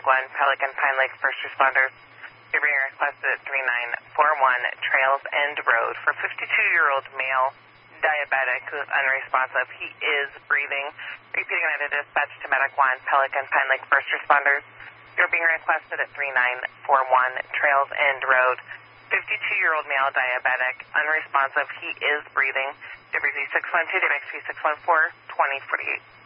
Medic 1, Pelican Pine Lake first responders. You're being requested at 3941 Trails End Road for 52-year-old male diabetic who is unresponsive. He is breathing. Repeating that, dispatch to Medic 1, Pelican Pine Lake first responders. You're being requested at 3941 Trails End Road. 52-year-old male diabetic, unresponsive. He is breathing. WZ 612, WXC 614, 2048.